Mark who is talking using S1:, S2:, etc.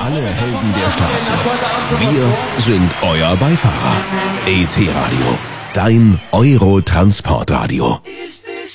S1: Alle Helden der Straße. Wir sind euer Beifahrer. ET Radio. Dein Euro-Transportradio.